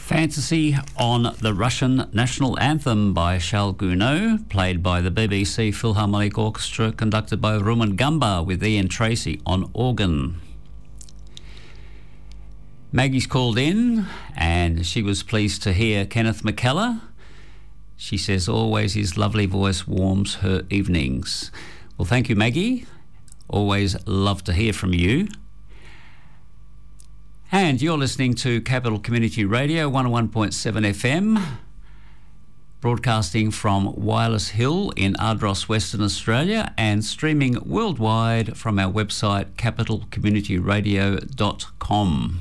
Fantasy on the Russian National Anthem by Charles Gounod, played by the BBC Philharmonic Orchestra, conducted by Roman Gamba with Ian Tracy on organ. Maggie's called in and she was pleased to hear Kenneth McKellar. She says always his lovely voice warms her evenings. Well, thank you, Maggie. Always love to hear from you. And you're listening to Capital Community Radio 101.7 FM, broadcasting from Wireless Hill in Ardross, Western Australia, and streaming worldwide from our website capitalcommunityradio.com.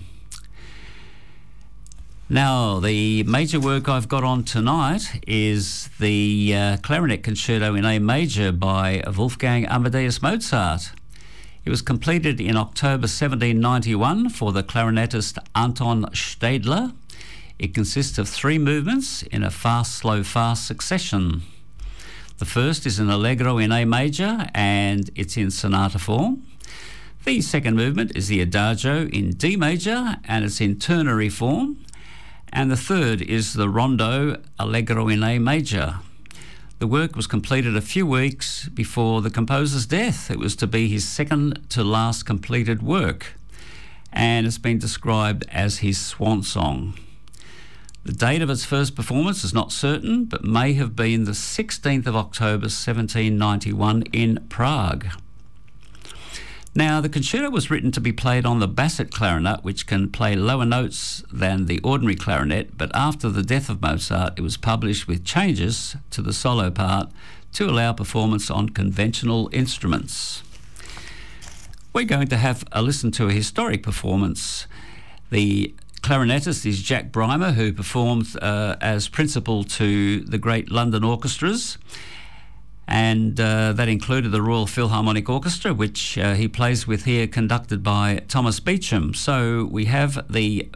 Now, the major work I've got on tonight is the Clarinet Concerto in A Major by Wolfgang Amadeus Mozart. It was completed in October 1791 for the clarinetist Anton Stadler. It consists of 3 movements in a fast, slow, fast succession. The first is an allegro in A major and it's in sonata form. The second movement is the adagio in D major and it's in ternary form. And the third is the rondo allegro in A major. The work was completed a few weeks before the composer's death. It was to be his second to last completed work, and it's been described as his swan song. The date of its first performance is not certain, but may have been the 16th of October 1791 in Prague. Now, the concerto was written to be played on the basset clarinet, which can play lower notes than the ordinary clarinet, but after the death of Mozart, it was published with changes to the solo part to allow performance on conventional instruments. We're going to have a listen to a historic performance. The clarinetist is Jack Brymer, who performed as principal to the great London orchestras. And that included the Royal Philharmonic Orchestra, which he plays with here, conducted by Thomas Beecham. So we have the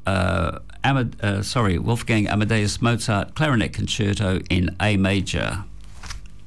Wolfgang Amadeus Mozart Clarinet Concerto in A Major.